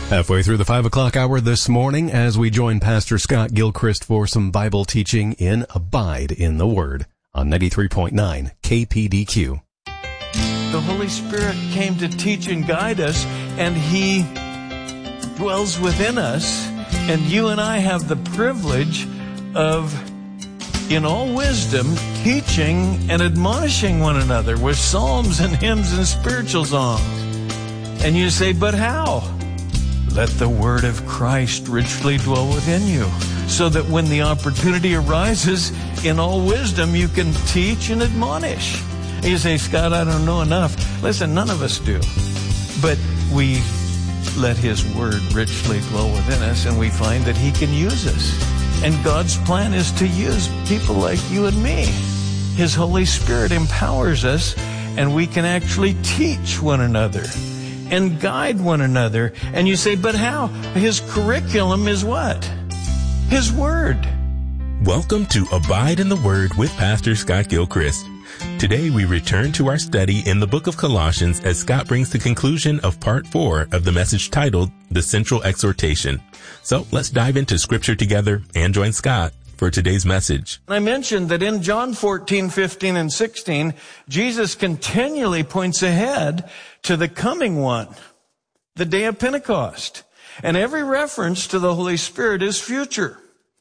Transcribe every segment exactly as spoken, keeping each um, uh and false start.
Halfway through the five o'clock hour this morning as we join Pastor Scott Gilchrist for some Bible teaching in Abide in the Word on ninety-three point nine K P D Q. The Holy Spirit came to teach and guide us, and He dwells within us, and you and I have the privilege of, in all wisdom, teaching and admonishing one another with psalms and hymns and spiritual songs. And you say, but how? Let the word of Christ richly dwell within you, so that when the opportunity arises, in all wisdom, you can teach and admonish. And you say, Scott, I don't know enough. Listen, none of us do. But we let His word richly dwell within us, and we find that He can use us. And God's plan is to use people like you and me. His Holy Spirit empowers us, and we can actually teach one another and guide one another. And you say, but how? His curriculum is what? His Word. Welcome to Abide in the Word with Pastor Scott Gilchrist. Today we return to our study in the book of Colossians as Scott brings the conclusion of part four of the message titled The Central Exhortation. So let's dive into Scripture together and join Scott for today's message. I mentioned that in John fourteen, fifteen, and sixteen, Jesus continually points ahead to the coming one, the day of Pentecost. And every reference to the Holy Spirit is future.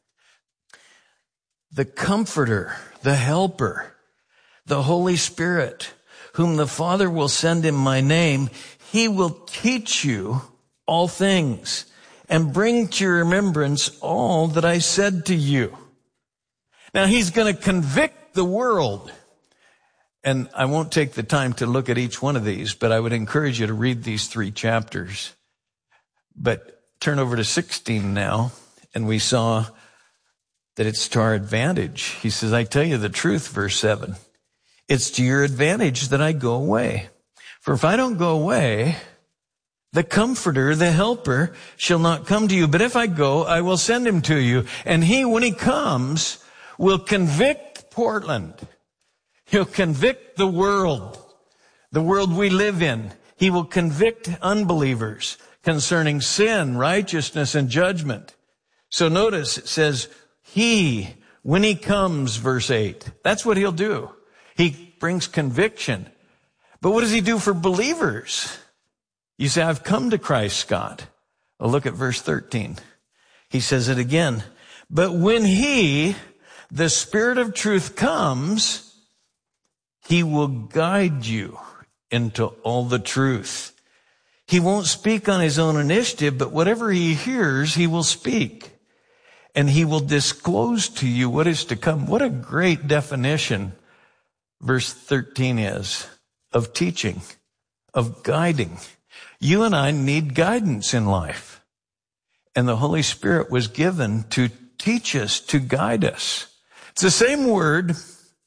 The Comforter, the Helper, the Holy Spirit, whom the Father will send in my name, He will teach you all things and bring to your remembrance all that I said to you. Now, He's going to convict the world. And I won't take the time to look at each one of these, but I would encourage you to read these three chapters. But turn over to sixteen now, and we saw that it's to our advantage. He says, I tell you the truth, verse seven. It's to your advantage that I go away. For if I don't go away, the Comforter, the Helper, shall not come to you. But if I go, I will send Him to you. And He, when He comes, will convict Portland. He'll convict the world, the world we live in. He will convict unbelievers concerning sin, righteousness, and judgment. So notice it says, He, when He comes, verse eight. That's what He'll do. He brings conviction. But what does He do for believers? You say, I've come to Christ, Scott. Well, look at verse thirteen. He says it again. But when He, the Spirit of truth, comes, He will guide you into all the truth. He won't speak on His own initiative, but whatever He hears, He will speak. And He will disclose to you what is to come. What a great definition verse thirteen is of teaching, of guiding. You and I need guidance in life. And the Holy Spirit was given to teach us, to guide us. It's the same word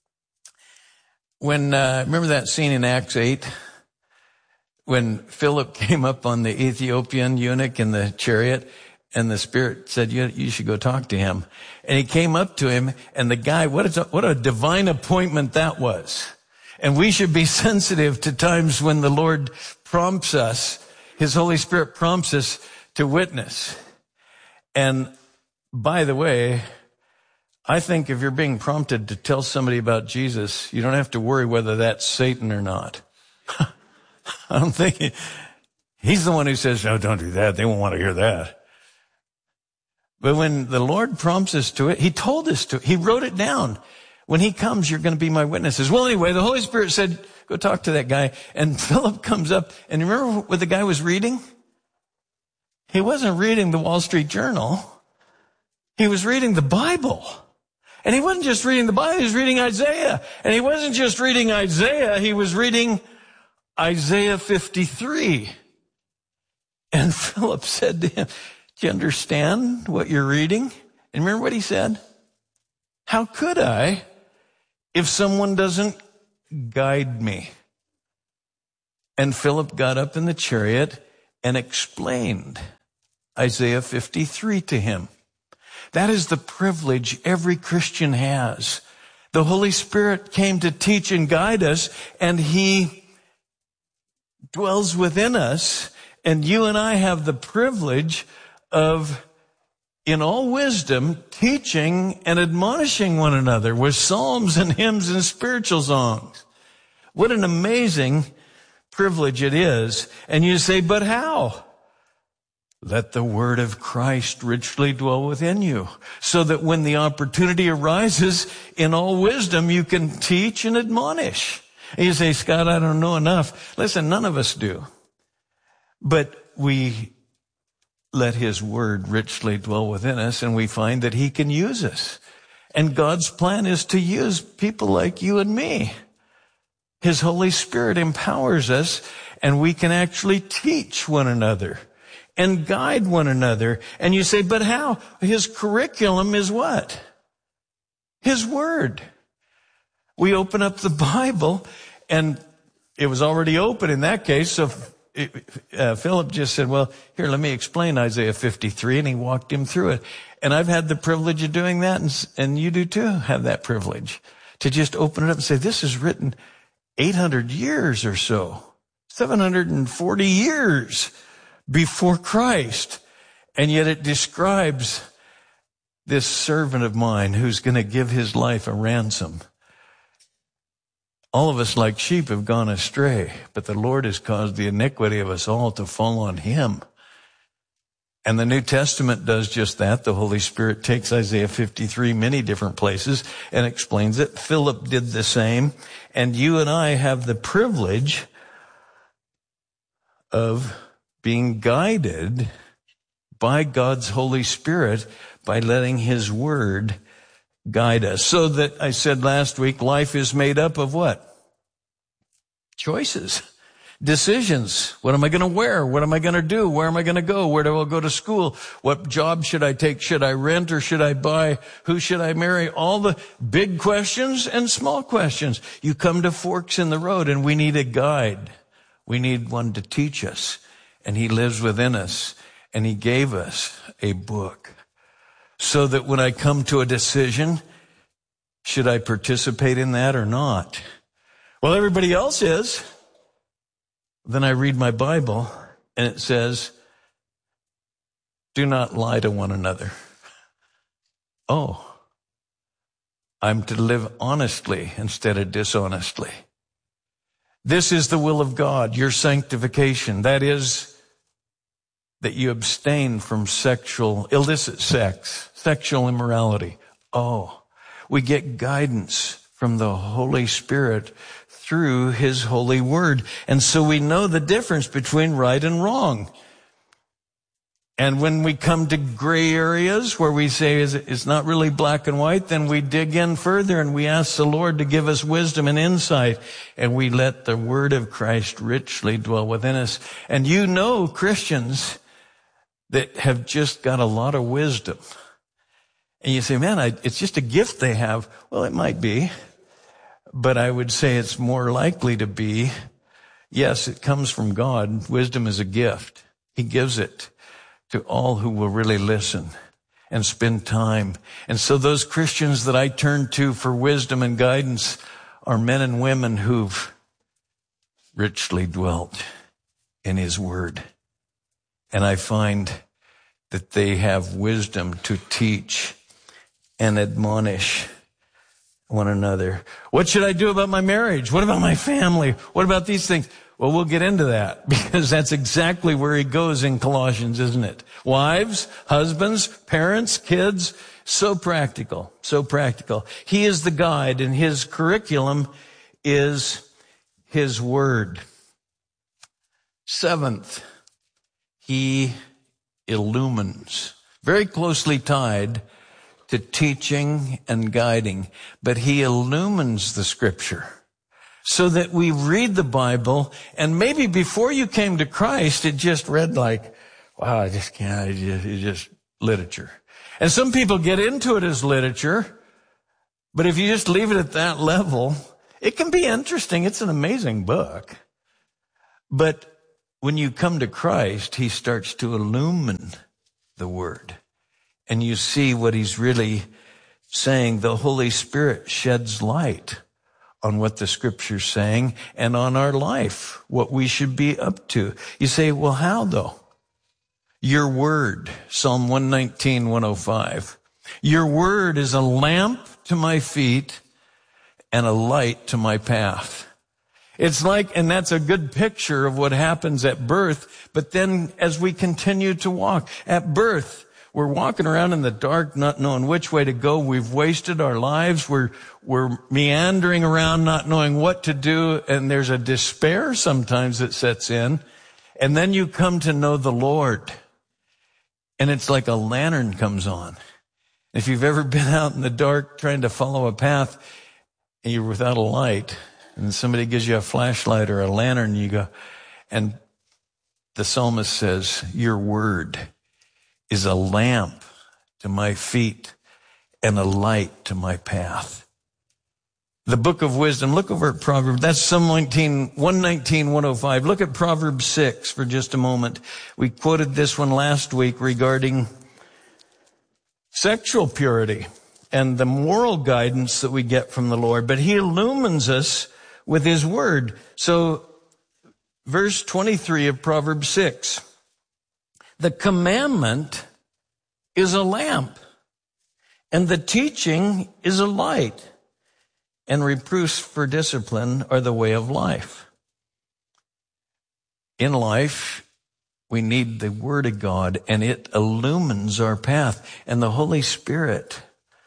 when, uh, remember that scene in Acts eight? When Philip came up on the Ethiopian eunuch in the chariot, and the Spirit said, you, you should go talk to him. And he came up to him, and the guy, what, is a, what a divine appointment that was. And we should be sensitive to times when the Lord prompts us, His Holy Spirit prompts us to witness. And by the way, I think if you're being prompted to tell somebody about Jesus, you don't have to worry whether that's Satan or not. I don't think he, he's the one who says, no, don't do that. They won't want to hear that. But when the Lord prompts us to it, He told us to. He wrote it down. When He comes, you're going to be my witnesses. Well, anyway, the Holy Spirit said, go talk to that guy. And Philip comes up. And remember what the guy was reading? He wasn't reading the Wall Street Journal. He was reading the Bible. And he wasn't just reading the Bible. He was reading Isaiah. And he wasn't just reading Isaiah. He was reading Isaiah fifty-three. And Philip said to him, do you understand what you're reading? And remember what he said? How could I if someone doesn't guide me? And Philip got up in the chariot and explained Isaiah fifty-three to him. That is the privilege every Christian has. The Holy Spirit came to teach and guide us, and He dwells within us, And you and I have the privilege of, in all wisdom, teaching and admonishing one another with psalms and hymns and spiritual songs. What an amazing privilege it is. And you say, but how? Let the word of Christ richly dwell within you, so that when the opportunity arises, in all wisdom, you can teach and admonish. And you say, Scott, I don't know enough. Listen, none of us do. But we let his word richly dwell within us, and we find that he can use us. And God's plan is to use people like you and me. His Holy Spirit empowers us, and we can actually teach one another and guide one another. And you say, but how? His curriculum is what? His word. We open up the Bible, and it was already open in that case. So it, uh, Philip just said, well, here, let me explain Isaiah fifty-three. And he walked him through it. And I've had the privilege of doing that. And, and you do too have that privilege to just open it up and say, this is written eight hundred years or so, seven hundred forty years before Christ. And yet it describes this servant of mine who's going to give his life a ransom. All of us like sheep have gone astray, but the Lord has caused the iniquity of us all to fall on him. And the New Testament does just that. The Holy Spirit takes Isaiah fifty-three many different places and explains it. Philip did the same. And you and I have the privilege of being guided by God's Holy Spirit by letting his word guide us. So that, I said last week, life is made up of what? Choices. Decisions. What am I going to wear? What am I going to do? Where am I going to go? Where do I go to school? What job should I take? Should I rent or should I buy? Who should I marry? All the big questions and small questions. You come to forks in the road, and we need a guide. We need one to teach us. And he lives within us. And he gave us a book. So that when I come to a decision, should I participate in that or not? Well, everybody else is. Then I read my Bible, and it says, do not lie to one another. Oh, I'm to live honestly instead of dishonestly. This is the will of God, your sanctification. That is, that you abstain from sexual, illicit sex, sexual immorality. Oh, we get guidance from the Holy Spirit through his holy word. And so we know the difference between right and wrong. And when we come to gray areas where we say it's not really black and white, then we dig in further and we ask the Lord to give us wisdom and insight. And we let the word of Christ richly dwell within us. And you know Christians that have just got a lot of wisdom. And you say, man, I, it's just a gift they have. Well, it might be. But I would say it's more likely to be, yes, it comes from God. Wisdom is a gift. He gives it to all who will really listen and spend time. And so those Christians that I turn to for wisdom and guidance are men and women who've richly dwelt in his word. And I find that they have wisdom to teach and admonish one another. What should I do about my marriage? What about my family? What about these things? Well, we'll get into that because that's exactly where he goes in Colossians, isn't it? Wives, husbands, parents, kids, so practical, so practical. He is the guide, and his curriculum is his word. Seventh, he illumines. Very closely tied to teaching and guiding, but he illumines the scripture so that we read the Bible, and maybe before you came to Christ, it just read like, wow, I just can't, it's just, it's just literature. And some people get into it as literature, but if you just leave it at that level, it can be interesting. It's an amazing book. But when you come to Christ, he starts to illumine the word. And you see what he's really saying. The Holy Spirit sheds light on what the Scripture's saying and on our life, what we should be up to. You say, well, how though? Your word, Psalm one nineteen, one oh five. Your word is a lamp to my feet and a light to my path. It's like, and that's a good picture of what happens at birth, but then as we continue to walk, at birth, we're walking around in the dark, not knowing which way to go. We've wasted our lives. We're, we're meandering around, not knowing what to do. And there's a despair sometimes that sets in. And then you come to know the Lord. And it's like a lantern comes on. If you've ever been out in the dark trying to follow a path and you're without a light and somebody gives you a flashlight or a lantern, you go, and the psalmist says, your word is a lamp to my feet and a light to my path. The book of wisdom, look over at Proverbs. That's Psalm one nineteen, one oh five. Look at Proverbs six for just a moment. We quoted this one last week regarding sexual purity and the moral guidance that we get from the Lord. But he illumines us with his word. So verse twenty-three of Proverbs six. The commandment is a lamp, and the teaching is a light, and reproofs for discipline are the way of life. In life, we need the Word of God, and it illumines our path, and the Holy Spirit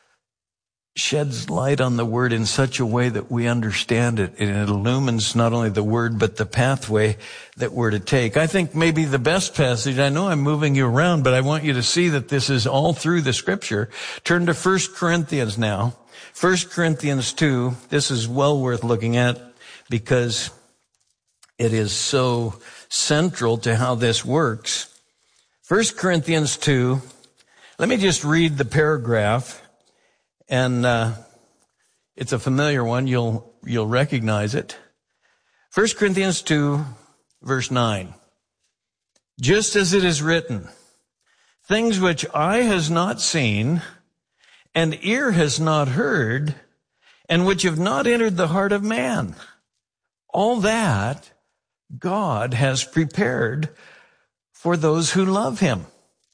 sheds light on the Word in such a way that we understand it, and it illumines not only the Word, but the pathway that we're to take. I think maybe the best passage, I know I'm moving you around, but I want you to see that this is all through the Scripture. Turn to First Corinthians now. First Corinthians two, this is well worth looking at because it is so central to how this works. First Corinthians two, let me just read the paragraph. And uh, it's a familiar one. You'll you'll recognize it. First Corinthians two, verse nine. Just as it is written, things which eye has not seen, and ear has not heard, and which have not entered the heart of man. All that God has prepared for those who love him.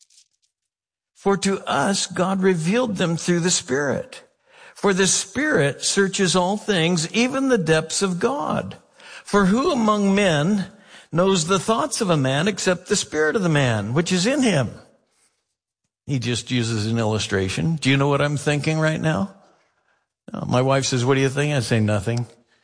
For to us, God revealed them through the Spirit. For the Spirit searches all things, even the depths of God. For who among men knows the thoughts of a man except the spirit of the man, which is in him? He just uses an illustration. Do you know what I'm thinking right now? No, my wife says, what do you think? I say, nothing.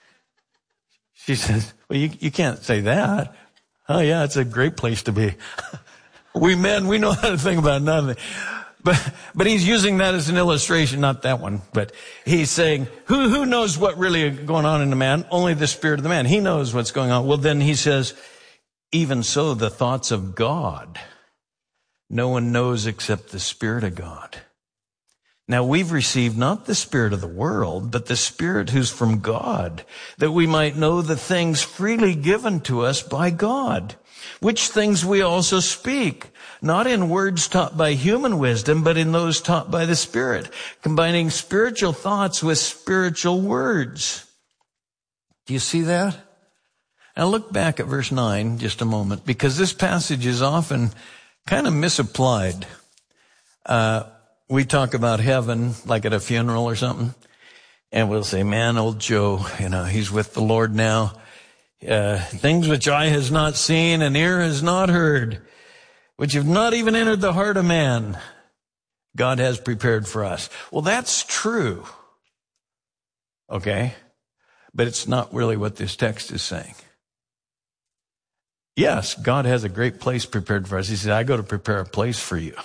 She says, well, you, you can't say that. Oh, yeah, it's a great place to be. We men, we know how to think about nothing. But, but he's using that as an illustration, not that one. But he's saying, who, who knows what really is going on in the man? Only the spirit of the man. He knows what's going on. Well, then he says, even so, the thoughts of God, no one knows except the Spirit of God. Now we've received not the spirit of the world, but the Spirit who's from God, that we might know the things freely given to us by God, which things we also speak, not in words taught by human wisdom, but in those taught by the Spirit, combining spiritual thoughts with spiritual words. Do you see that? Now look back at verse nine just a moment, because this passage is often kind of misapplied. Uh, we talk about heaven like at a funeral or something, and we'll say, man, old Joe, you know, he's with the Lord now. Uh, things which eye has not seen and ear has not heard, which have not even entered the heart of man, God has prepared for us. Well, that's true. Okay? But it's not really what this text is saying. Yes, God has a great place prepared for us. He said, I go to prepare a place for you.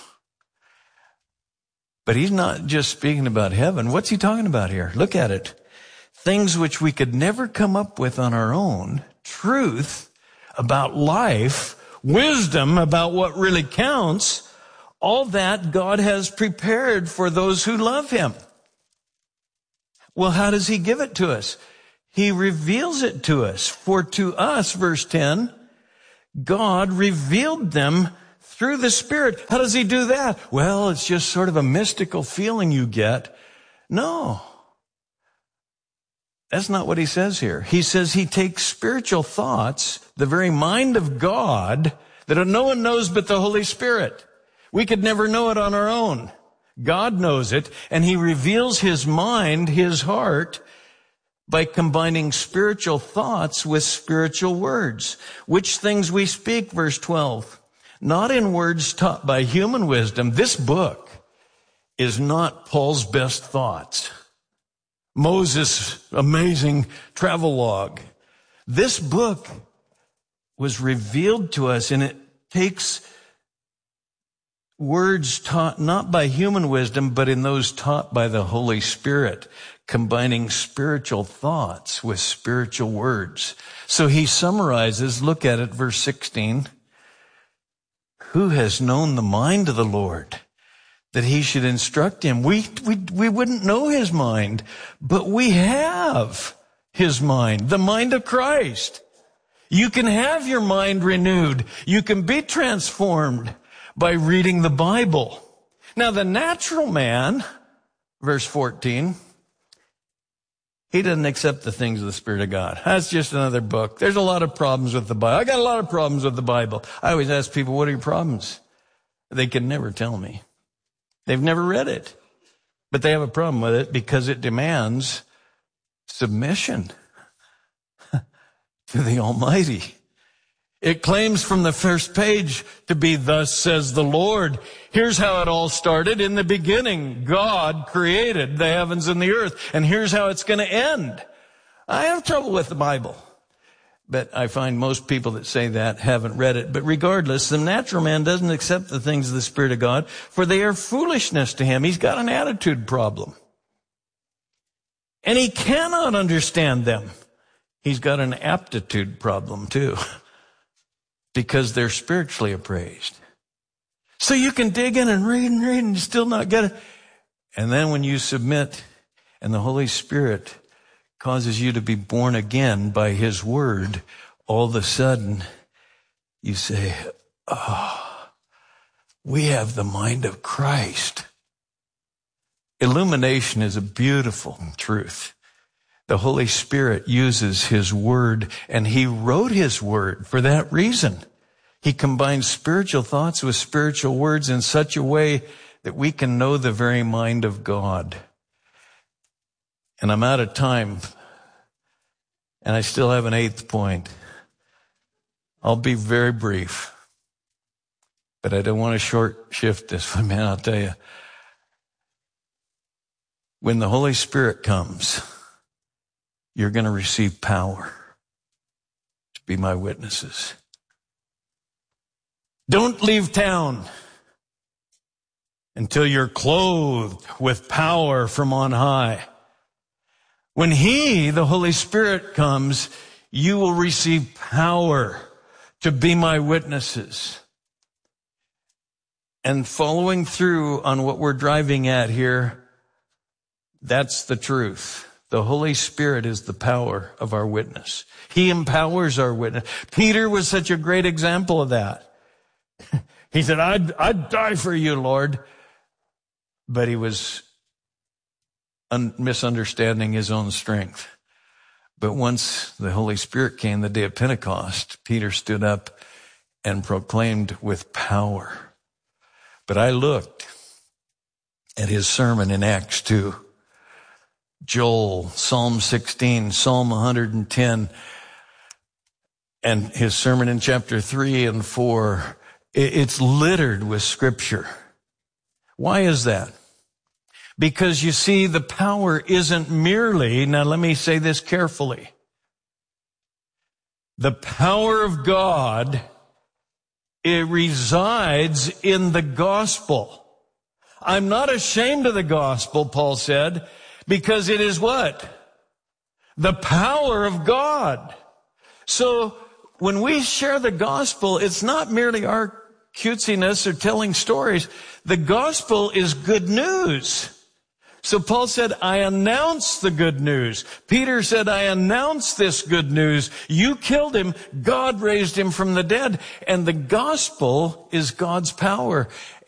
But he's not just speaking about heaven. What's he talking about here? Look at it. Things which we could never come up with on our own, truth about life, wisdom about what really counts, all that God has prepared for those who love him. Well, how does he give it to us? He reveals it to us. For to us, verse ten, God revealed them through the Spirit. How does he do that? Well, it's just sort of a mystical feeling you get. No. That's not what he says here. He says he takes spiritual thoughts, the very mind of God, that no one knows but the Holy Spirit. We could never know it on our own. God knows it, and he reveals his mind, his heart, by combining spiritual thoughts with spiritual words. Which things we speak, verse twelve. Not in words taught by human wisdom. This book is not Paul's best thoughts. Moses' amazing travelogue. This book was revealed to us, and it takes words taught not by human wisdom, but in those taught by the Holy Spirit, combining spiritual thoughts with spiritual words. So he summarizes, look at it, verse sixteen. Who has known the mind of the Lord, that he should instruct him? We, we, we wouldn't know his mind, but we have his mind, the mind of Christ. You can have your mind renewed. You can be transformed by reading the Bible. Now, the natural man, verse fourteen, he doesn't accept the things of the Spirit of God. That's just another book. There's a lot of problems with the Bible. I got a lot of problems with the Bible. I always ask people, what are your problems? They can never tell me. They've never read it. But they have a problem with it because it demands submission to the Almighty. It claims from the first page to be, thus says the Lord. Here's how it all started. In the beginning, God created the heavens and the earth. And here's how it's going to end. I have trouble with the Bible. But I find most people that say that haven't read it. But regardless, the natural man doesn't accept the things of the Spirit of God, for they are foolishness to him. He's got an attitude problem. And he cannot understand them. He's got an aptitude problem too, because they're spiritually appraised. So you can dig in and read and read and still not get it. And then when you submit and the Holy Spirit causes you to be born again by his word, all of a sudden you say, oh, we have the mind of Christ. Illumination is a beautiful truth. The Holy Spirit uses his word, and he wrote his word for that reason. He combines spiritual thoughts with spiritual words in such a way that we can know the very mind of God. And I'm out of time, and I still have an eighth point. I'll be very brief, but I don't want to short shift this one, man. I'll tell you. When the Holy Spirit comes, you're going to receive power to be my witnesses. Don't leave town until you're clothed with power from on high. When he, the Holy Spirit, comes, you will receive power to be my witnesses. And following through on what we're driving at here, that's the truth. The Holy Spirit is the power of our witness. He empowers our witness. Peter was such a great example of that. He said, I'd, I'd die for you, Lord. But he was un- misunderstanding his own strength. But once the Holy Spirit came, the day of Pentecost, Peter stood up and proclaimed with power. But I looked at his sermon in Acts two. Joel, Psalm sixteen, Psalm one hundred ten, and his sermon in chapter three and four, it's littered with scripture. Why is that? Because you see, the power isn't merely, now let me say this carefully. The power of God, it resides in the gospel. I'm not ashamed of the gospel, Paul said, because it is what? The power of God. So when we share the gospel, it's not merely our cutesiness or telling stories. The gospel is good news. So Paul said, I announce the good news. Peter said, I announce this good news. You killed him. God raised him from the dead. And the gospel is God's power.